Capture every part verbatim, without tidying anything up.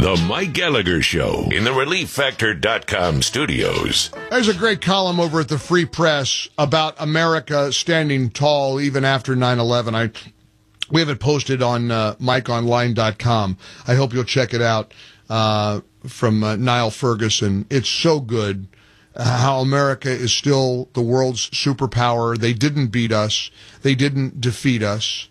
The Mike Gallagher Show in the relief factor dot com studios. There's a great column over at the Free Press about America standing tall even after nine eleven. I We have it posted on uh, mike online dot com. I hope you'll check it out uh, from uh, Niall Ferguson. It's so good uh, how America is still the world's superpower. They didn't beat us. They didn't defeat us.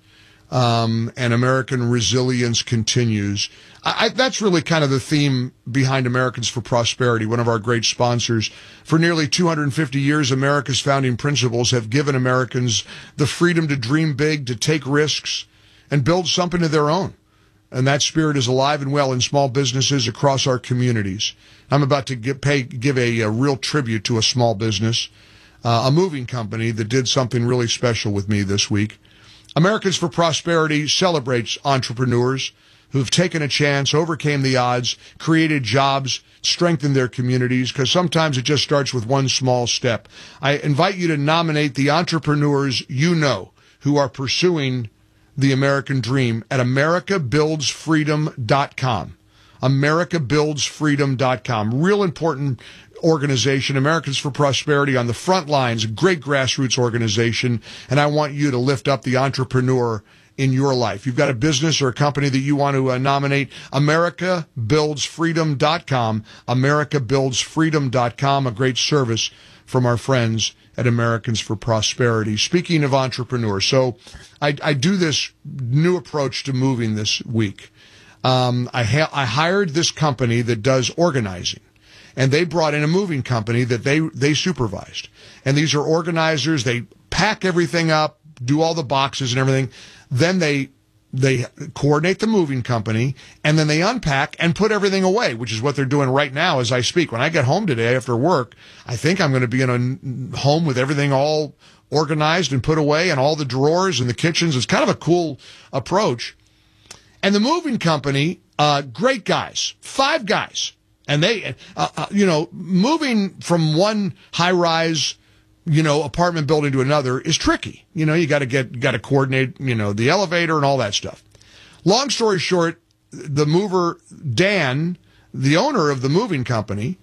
Um, and American resilience continues. I, I, that's really kind of the theme behind Americans for Prosperity, one of our great sponsors. For nearly two hundred fifty years, America's founding principles have given Americans the freedom to dream big, to take risks, and build something of their own. And that spirit is alive and well in small businesses across our communities. I'm about to give, pay, give a, a real tribute to a small business, uh, a moving company that did something really special with me this week. Americans for Prosperity celebrates entrepreneurs who've taken a chance, overcame the odds, created jobs, strengthened their communities, because sometimes it just starts with one small step. I invite you to nominate the entrepreneurs you know who are pursuing the American dream at america builds freedom dot com. america builds freedom dot com. Real important organization, Americans for Prosperity on the front lines, a great grassroots organization, and I want you to lift up the entrepreneur in your life. You've got a business or a company that you want to uh, nominate, america builds freedom dot com, america builds freedom dot com, a great service from our friends at Americans for Prosperity. Speaking of entrepreneurs, so I, I do this new approach to moving this week. Um, I, ha- I hired this company that does organizing. And they brought in a moving company that they, they supervised. And these are organizers. They pack everything up, do all the boxes and everything. Then they, they coordinate the moving company, and then they unpack and put everything away, which is what they're doing right now as I speak. When I get home today after work, I think I'm going to be in a home with everything all organized and put away, and all the drawers and the kitchens. It's kind of a cool approach. And the moving company, uh, great guys, five guys. And they, uh, uh, you know, moving from one high-rise, you know, apartment building to another is tricky. You know, you got to get, got to coordinate, you know, the elevator and all that stuff. Long story short, the mover, Dan, the owner of the moving company,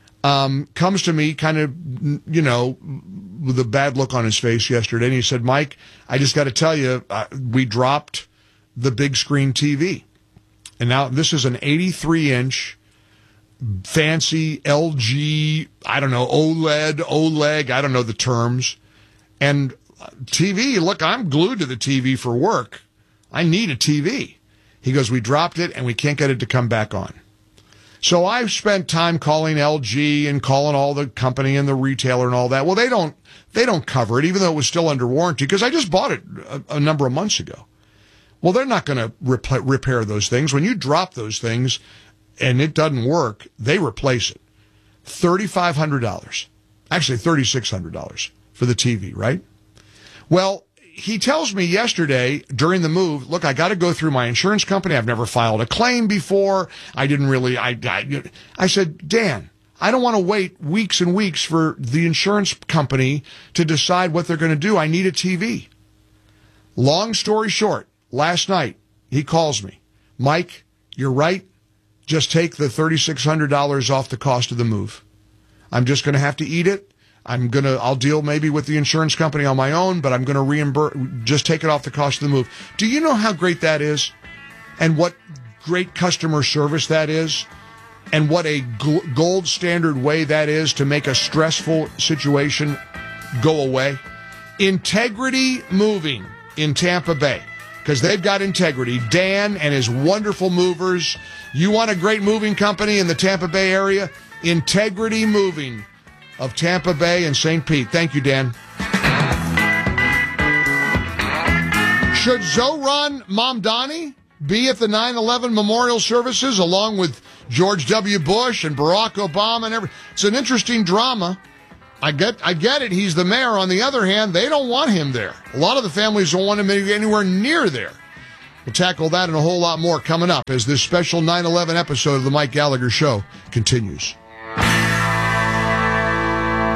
um, comes to me kind of, you know, with a bad look on his face yesterday. And he said, Mike, I just got to tell you, uh, we dropped the big screen T V. And now this is an eighty-three inch fancy L G, I don't know, OLED, OLEG, I don't know the terms. And T V, look, I'm glued to the T V for work. I need a T V. He goes, we dropped it and we can't get it to come back on. So I've spent time calling L G and calling all the company and the retailer and all that. Well, they don't, they don't cover it, even though it was still under warranty, because I just bought it a, a number of months ago. Well, they're not going to rep- repair those things. When you drop those things, and it doesn't work, they replace it. three thousand five hundred dollars. Actually, three thousand six hundred dollars for the T V, right? Well, he tells me yesterday during the move, look, I got to go through my insurance company. I've never filed a claim before. I didn't really, I, I, I said, Dan, I don't want to wait weeks and weeks for the insurance company to decide what they're going to do. I need a T V. Long story short, last night, he calls me. Mike, you're right. Just take the three thousand six hundred dollars off the cost of the move. I'm just going to have to eat it. I'm going to, I'll deal maybe with the insurance company on my own, but I'm going to reimburse, just take it off the cost of the move. Do you know how great that is? And what great customer service that is? And what a g- gold standard way that is to make a stressful situation go away? Integrity Moving in Tampa Bay. Because they've got integrity. Dan and his wonderful movers. You want a great moving company in the Tampa Bay area? Integrity Moving of Tampa Bay and Saint Pete. Thank you, Dan. Should Zohran Mamdani be at the nine eleven memorial services along with George W. Bush and Barack Obama and everything? It's an interesting drama. I get I get it. He's the mayor. On the other hand, they don't want him there. A lot of the families don't want him anywhere near there. We'll tackle that and a whole lot more coming up as this special nine eleven episode of the Mike Gallagher Show continues.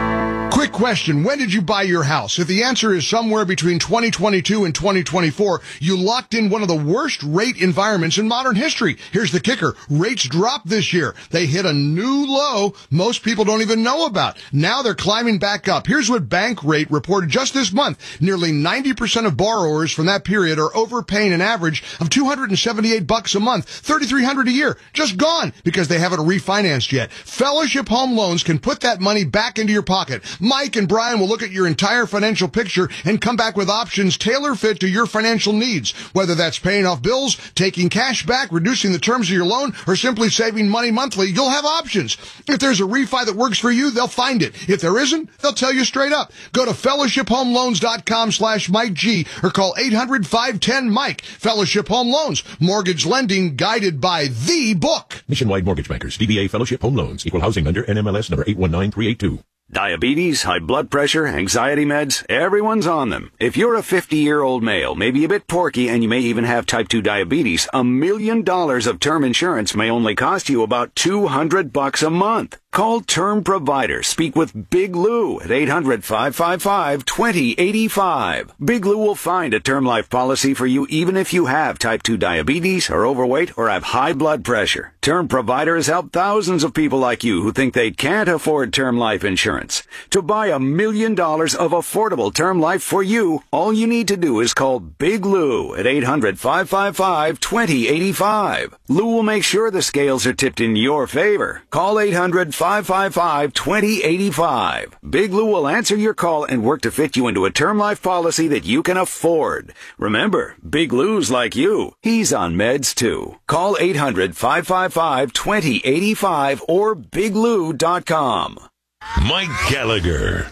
Quick question. When did you buy your house? If the answer is somewhere between twenty twenty-two and twenty twenty-four, you locked in one of the worst rate environments in modern history. Here's the kicker. Rates dropped this year. They hit a new low most people don't even know about. Now they're climbing back up. Here's what Bankrate reported just this month. Nearly ninety percent of borrowers from that period are overpaying an average of two hundred seventy-eight bucks a month, thirty-three hundred a year. Just gone because they haven't refinanced yet. Fellowship Home Loans can put that money back into your pocket. Mike and Brian will look at your entire financial picture and come back with options tailor-fit to your financial needs. Whether that's paying off bills, taking cash back, reducing the terms of your loan, or simply saving money monthly, you'll have options. If there's a refi that works for you, they'll find it. If there isn't, they'll tell you straight up. Go to fellowship home loans dot com slash Mike G or call eight hundred, five one zero, Mike. Fellowship Home Loans. Mortgage lending guided by the book. Nationwide Mortgage Bankers, D B A Fellowship Home Loans, Equal Housing Lender, N M L S number eight one nine three eight two. Diabetes, high blood pressure, anxiety meds, everyone's on them. If you're a fifty-year-old male, maybe a bit porky, and you may even have type two diabetes, a million dollars of term insurance may only cost you about two hundred bucks a month. Call Term Provider. Speak with Big Lou at eight hundred, five five five, two zero eight five. Big Lou will find a term life policy for you even if you have type two diabetes, are overweight, or have high blood pressure. Term Provider has helped thousands of people like you who think they can't afford term life insurance. To buy a million dollars of affordable term life for you, all you need to do is call Big Lou at eight hundred, five five five, two zero eight five. Lou will make sure the scales are tipped in your favor. Call eight hundred, five five five, two zero eight five. Big Lou will answer your call and work to fit you into a term life policy that you can afford. Remember, Big Lou's like you. He's on meds too. Call eight hundred, five five five, two zero eight five or big lou dot com. Mike Gallagher.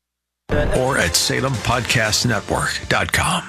Or at salem podcast network dot com.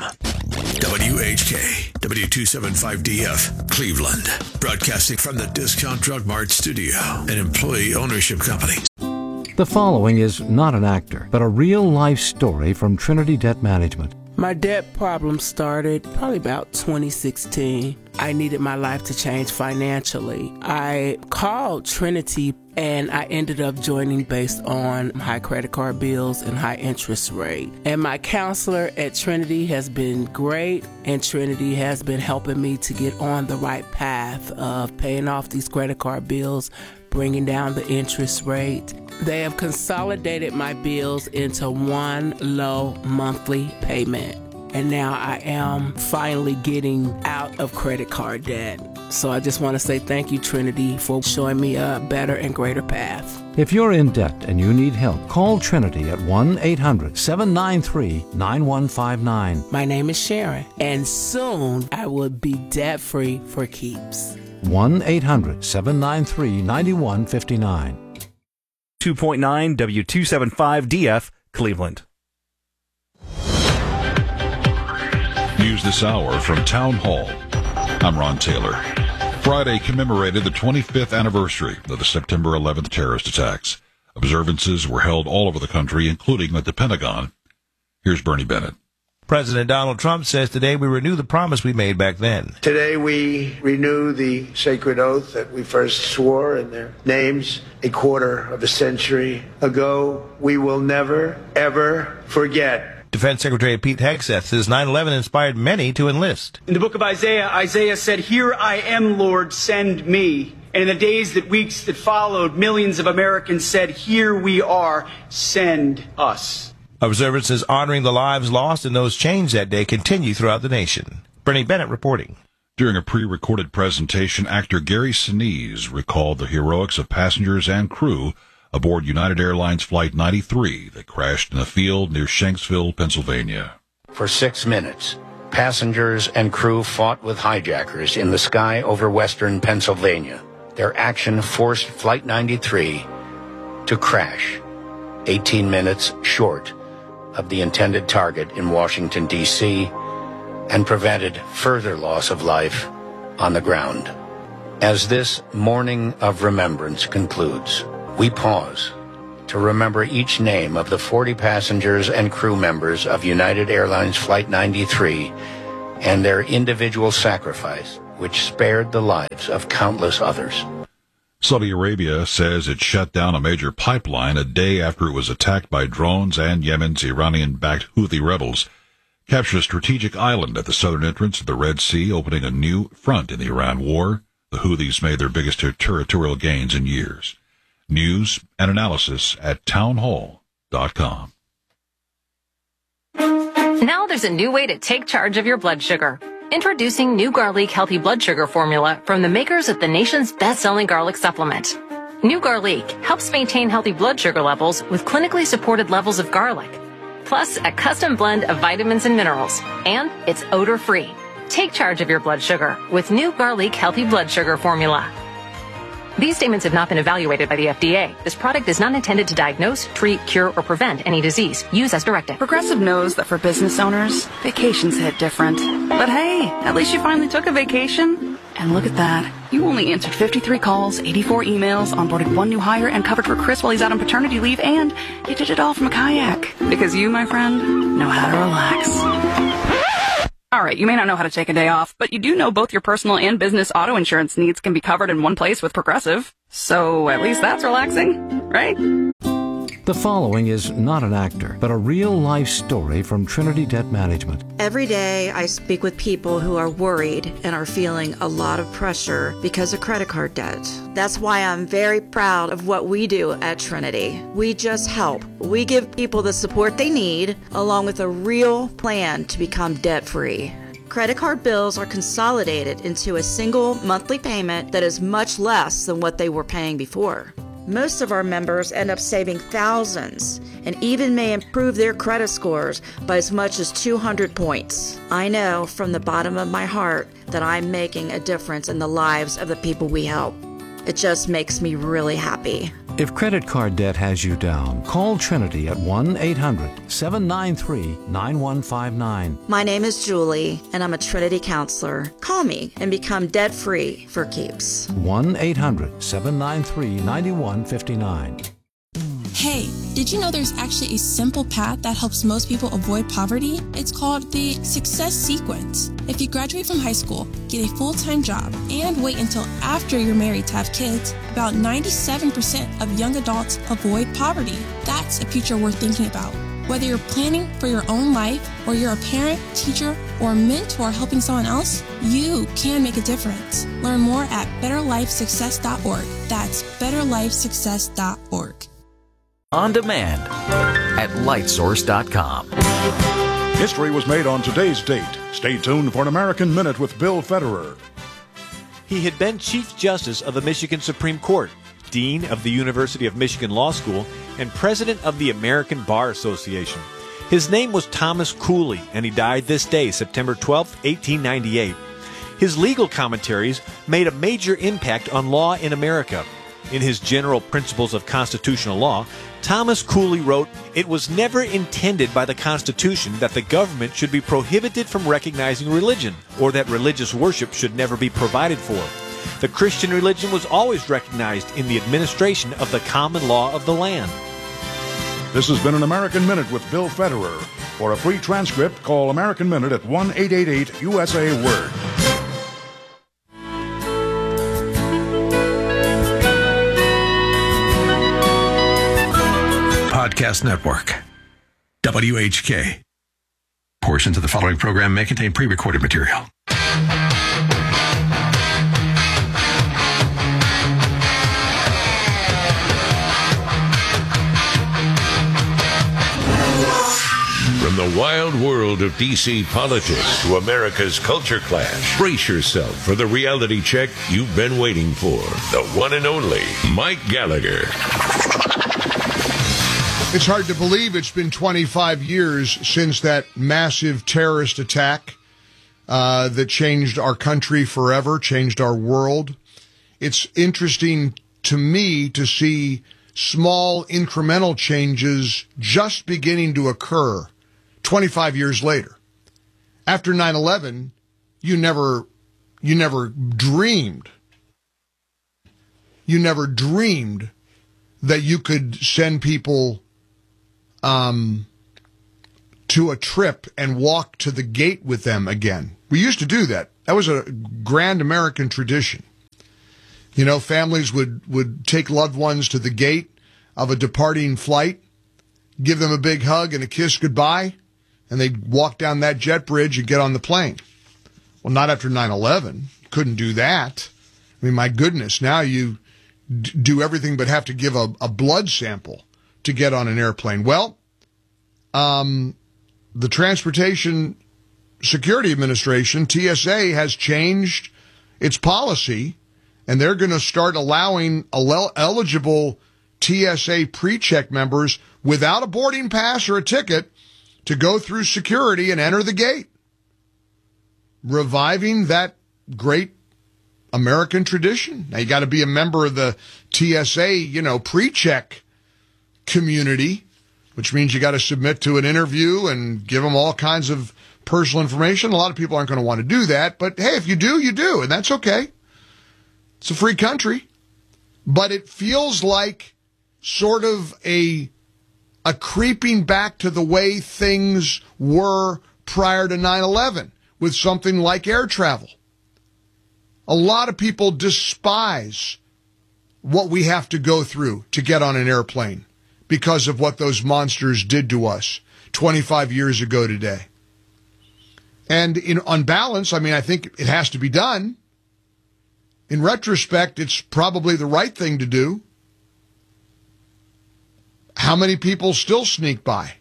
W H K, W two seventy-five D F, Cleveland. Broadcasting from the Discount Drug Mart studio, an employee ownership company. The following is not an actor, but a real-life story from Trinity Debt Management. My debt problem started probably about twenty sixteen. I needed my life to change financially. I called Trinity and I ended up joining based on high credit card bills and high interest rate. And my counselor at Trinity has been great, and Trinity has been helping me to get on the right path of paying off these credit card bills, bringing down the interest rate. They have consolidated my bills into one low monthly payment. And now I am finally getting out of credit card debt. So I just want to say thank you, Trinity, for showing me a better and greater path. If you're in debt and you need help, call Trinity at one eight hundred, seven nine three, nine one five nine. My name is Sharon, and soon I will be debt-free for keeps. one eight hundred, seven nine three, nine one five nine. two point nine W two seventy-five D F, Cleveland. News this hour from Town Hall. I'm Ron Taylor. Friday commemorated the twenty-fifth anniversary of the September eleventh terrorist attacks. Observances were held all over the country, including at the Pentagon. Here's Bernie Bennett. President Donald Trump says today we renew the promise we made back then. Today we renew the sacred oath that we first swore in their names a quarter of a century ago. We will never, ever forget. Defense Secretary Pete Hegseth says nine eleven inspired many to enlist. In the book of Isaiah, Isaiah said, "Here I am, Lord, send me." And in the days that weeks that followed, millions of Americans said, "Here we are, send us." Observances honoring the lives lost and those changed that day continue throughout the nation. Bernie Bennett reporting. During a pre-recorded presentation, actor Gary Sinise recalled the heroics of passengers and crew aboard United Airlines Flight ninety-three that crashed in a field near Shanksville, Pennsylvania. For six minutes, passengers and crew fought with hijackers in the sky over western Pennsylvania. Their action forced Flight ninety-three to crash, eighteen minutes short of the intended target in Washington, D C, and prevented further loss of life on the ground. As this morning of remembrance concludes, we pause to remember each name of the forty passengers and crew members of United Airlines Flight ninety-three and their individual sacrifice, which spared the lives of countless others. Saudi Arabia says it shut down a major pipeline a day after it was attacked by drones, and Yemen's Iranian-backed Houthi rebels captured a strategic island at the southern entrance of the Red Sea, opening a new front in the Iran war. The Houthis made their biggest ter- territorial gains in years. News and analysis at townhall dot com. Now there's a new way to take charge of your blood sugar. Introducing new Garlic Healthy Blood Sugar Formula from the makers of the nation's best-selling garlic supplement. New Garlic helps maintain healthy blood sugar levels with clinically supported levels of garlic, plus a custom blend of vitamins and minerals, and it's odor-free. Take charge of your blood sugar with new Garlic Healthy Blood Sugar Formula. These statements have not been evaluated by the F D A. This product is not intended to diagnose, treat, cure, or prevent any disease. Use as directed. Progressive knows that for business owners, vacations hit different. But hey, at least you finally took a vacation. And look at that. You only answered fifty-three calls, eighty-four emails, onboarded one new hire, and covered for Chris while he's out on paternity leave, and you did it all from a kayak. Because you, my friend, know how to relax. All right, you may not know how to take a day off, but you do know both your personal and business auto insurance needs can be covered in one place with Progressive. So at least that's relaxing, right? The following is not an actor, but a real-life story from Trinity Debt Management. Every day I speak with people who are worried and are feeling a lot of pressure because of credit card debt. That's why I'm very proud of what we do at Trinity. We just help. We give people the support they need, along with a real plan to become debt-free. Credit card bills are consolidated into a single monthly payment that is much less than what they were paying before. Most of our members end up saving thousands and even may improve their credit scores by as much as two hundred points. I know from the bottom of my heart that I'm making a difference in the lives of the people we help. It just makes me really happy. If credit card debt has you down, call Trinity at one eight hundred seven nine three nine one five nine. My name is Julie, and I'm a Trinity counselor. Call me and become debt-free for keeps. one eight hundred seven nine three nine one five nine. Hey, did you know there's actually a simple path that helps most people avoid poverty? It's called the Success Sequence. If you graduate from high school, get a full-time job, and wait until after you're married to have kids, about ninety-seven percent of young adults avoid poverty. That's a future worth thinking about. Whether you're planning for your own life, or you're a parent, teacher, or mentor helping someone else, you can make a difference. Learn more at better life success dot org. That's better life success dot org. On demand at light source dot com. History was made on today's date. Stay tuned for an American Minute with Bill Federer. He had been Chief Justice of the Michigan Supreme Court, Dean of the University of Michigan Law School, and President of the American Bar Association. His name was Thomas Cooley, and he died this day, September twelfth, eighteen ninety-eight. His legal commentaries made a major impact on law in America. In his General Principles of Constitutional Law, Thomas Cooley wrote, "It was never intended by the Constitution that the government should be prohibited from recognizing religion, or that religious worship should never be provided for. The Christian religion was always recognized in the administration of the common law of the land." This has been an American Minute with Bill Federer. For a free transcript, call American Minute at one eight eight eight U S A Word. Podcast Network. W H K. Portions of the following program may contain pre-recorded material. From the wild world of D C politics to America's culture clash, brace yourself for the reality check you've been waiting for. The one and only Mike Gallagher. It's hard to believe it's been twenty-five years since that massive terrorist attack uh, that changed our country forever, changed our world. It's interesting to me to see small incremental changes just beginning to occur twenty-five years later. After nine eleven, you never, you never dreamed, you never dreamed that you could send people Um, to a trip and walk to the gate with them again. We used to do that. That was a grand American tradition. You know, families would, would take loved ones to the gate of a departing flight, give them a big hug and a kiss goodbye, and they'd walk down that jet bridge and get on the plane. Well, not after nine eleven. Couldn't do that. I mean, my goodness, now you d- do everything but have to give a, a blood sample to get on an airplane. Well, um, the Transportation Security Administration, T S A, has changed its policy, and they're going to start allowing el- eligible T S A pre-check members without a boarding pass or a ticket to go through security and enter the gate, reviving that great American tradition. Now, you got to be a member of the T S A, you know, pre-check community, which means you got to submit to an interview and give them all kinds of personal information. A lot of people aren't going to want to do that, but hey, if you do, you do, and that's okay. It's a free country. But it feels like sort of a a creeping back to the way things were prior to nine eleven with something like air travel. A lot of people despise what we have to go through to get on an airplane because of what those monsters did to us twenty-five years ago today. And in, on balance, I mean, I think it has to be done. In retrospect, it's probably the right thing to do. How many people still sneak by?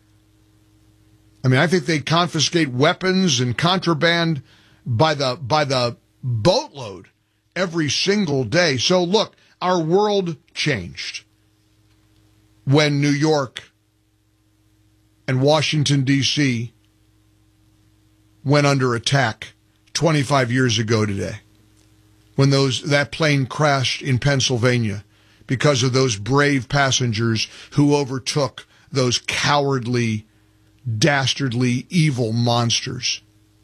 I mean, I think they confiscate weapons and contraband by the by the boatload every single day. So look, our world changed when New York and Washington, D C went under attack twenty-five years ago today, when those that plane crashed in Pennsylvania because of those brave passengers who overtook those cowardly, dastardly, evil monsters.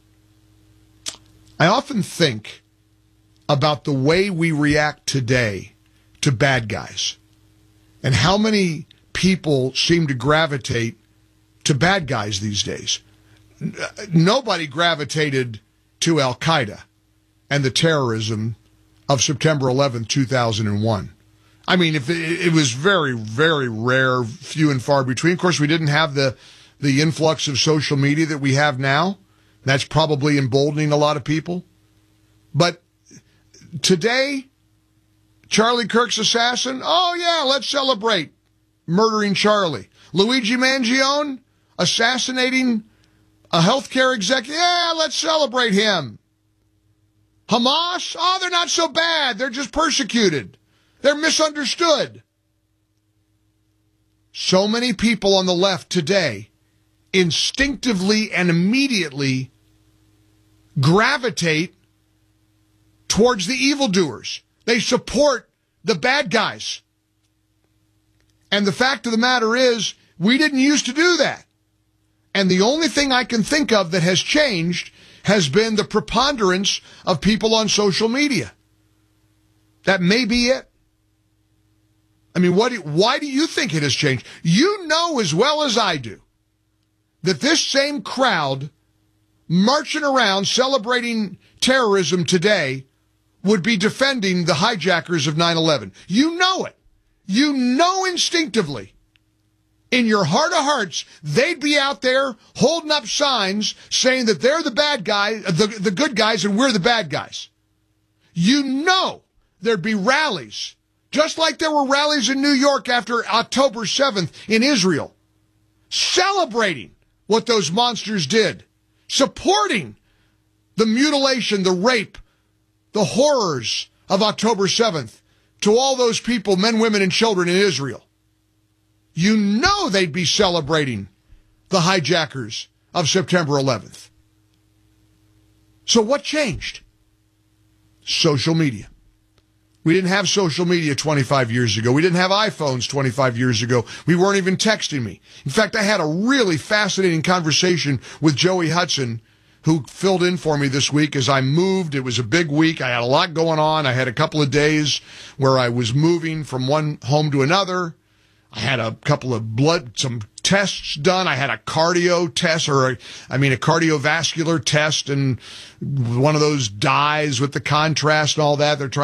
I often think about the way we react today to bad guys and how many people seem to gravitate to bad guys these days. Nobody gravitated to Al-Qaeda and the terrorism of September eleventh, two thousand one. I mean, if it, it was very, very rare, few and far between. Of course, we didn't have the, the influx of social media that we have now. That's probably emboldening a lot of people. But today, Charlie Kirk's assassin, oh yeah, let's celebrate murdering Charlie. Luigi Mangione, assassinating a healthcare executive, yeah, let's celebrate him. Hamas, oh, they're not so bad. They're just persecuted. They're misunderstood. So many people on the left today instinctively and immediately gravitate towards the evildoers. They support the bad guys. And the fact of the matter is, we didn't used to do that. And the only thing I can think of that has changed has been the preponderance of people on social media. That may be it. I mean, what? Do, why do you think it has changed? You know as well as I do that this same crowd marching around celebrating terrorism today would be defending the hijackers of nine eleven. You know it. You know instinctively. In your heart of hearts, they'd be out there holding up signs saying that they're the bad guys, the, the good guys, and we're the bad guys. You know there'd be rallies, just like there were rallies in New York after October seventh in Israel, celebrating what those monsters did, supporting the mutilation, the rape, the horrors of October seventh to all those people, men, women, and children in Israel. You know they'd be celebrating the hijackers of September eleventh. So what changed? Social media. We didn't have social media twenty-five years ago. We didn't have iPhones twenty-five years ago. We weren't even texting me. In fact, I had a really fascinating conversation with Joey Hudson, who filled in for me this week as I moved. It was a big week. I had a lot going on. I had a couple of days where I was moving from one home to another. I had a couple of blood, some tests done. I had a cardio test, or a, I mean, a cardiovascular test, and one of those dyes with the contrast and all that. They're trying